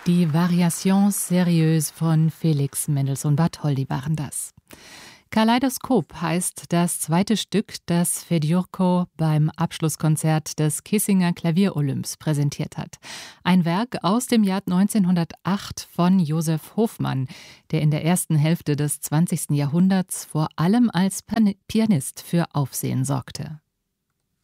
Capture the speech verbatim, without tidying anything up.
Die Variations sérieuses von Felix Mendelssohn Bartholdy waren das. Kaleidoskop heißt das zweite Stück, das Fediurko beim Abschlusskonzert des Kissinger Klavierolymps präsentiert hat. Ein Werk aus dem Jahr neunzehnhundertacht von Joseph Hofmann, der in der ersten Hälfte des zwanzigsten Jahrhunderts vor allem als Pianist für Aufsehen sorgte.